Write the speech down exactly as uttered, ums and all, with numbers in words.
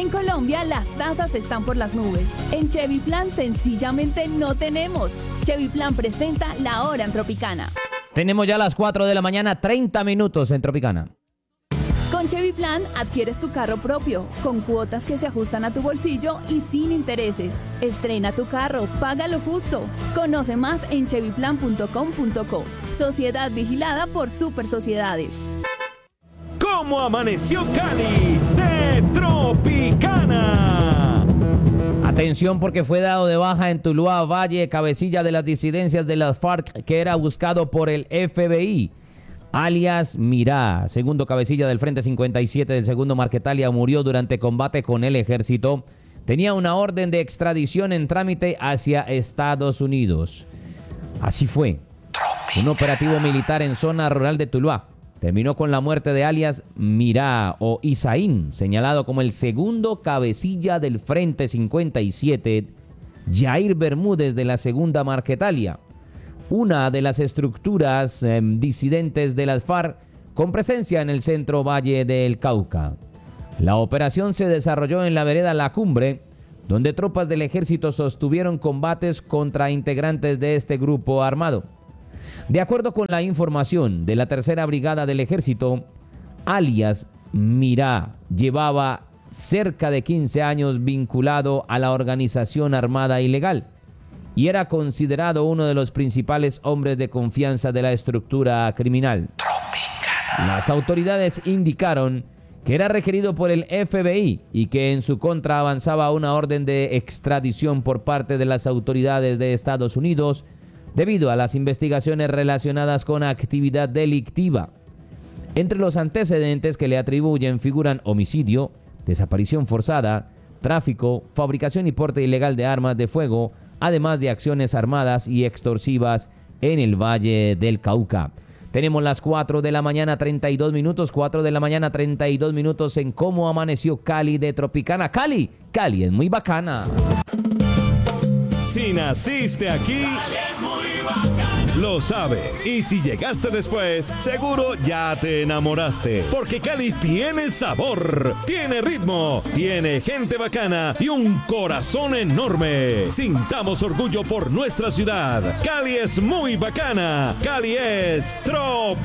En Colombia las tasas están por las nubes. En Chevy Plan sencillamente no tenemos. Chevy Plan presenta La Hora en Tropicana. Tenemos ya las cuatro de la mañana, treinta minutos en Tropicana. Con Chevy Plan adquieres tu carro propio, con cuotas que se ajustan a tu bolsillo y sin intereses. Estrena tu carro, paga lo justo. Conoce más en chevy plan punto com punto co. Sociedad vigilada por Super Sociedades. ¿Cómo amaneció Cali de Tropicana? Atención, porque fue dado de baja en Tuluá Valle, cabecilla de las disidencias de las FARC, que era buscado por el F B I. Alias Mirá, segundo cabecilla del Frente cincuenta y siete del segundo Marquetalia, murió durante combate con el ejército. Tenía una orden de extradición en trámite hacia Estados Unidos. Así fue. Un operativo militar en zona rural de Tuluá terminó con la muerte de alias Mirá o Isaín, señalado como el segundo cabecilla del Frente cincuenta y siete, Jair Bermúdez de la segunda Marquetalia, una de las estructuras eh, disidentes de las FARC con presencia en el centro Valle del Cauca. La operación se desarrolló en la vereda La Cumbre, donde tropas del ejército sostuvieron combates contra integrantes de este grupo armado. De acuerdo con la información de la tercera brigada del ejército, alias Mirá llevaba cerca de quince años vinculado a la organización armada ilegal y era considerado uno de los principales hombres de confianza de la estructura criminal. Las autoridades indicaron que era requerido por el F B I y que en su contra avanzaba una orden de extradición por parte de las autoridades de Estados Unidos debido a las investigaciones relacionadas con actividad delictiva. Entre los antecedentes que le atribuyen figuran homicidio, desaparición forzada, tráfico, fabricación y porte ilegal de armas de fuego, además de acciones armadas y extorsivas en el Valle del Cauca. Tenemos las cuatro de la mañana, treinta y dos minutos, cuatro de la mañana, treinta y dos minutos en Cómo Amaneció Cali de Tropicana. Cali, Cali es muy bacana. Si naciste aquí, lo sabes. Y si llegaste después, seguro ya te enamoraste. Porque Cali tiene sabor, tiene ritmo, tiene gente bacana y un corazón enorme. Sintamos orgullo por nuestra ciudad. Cali es muy bacana. Cali es Tropicana.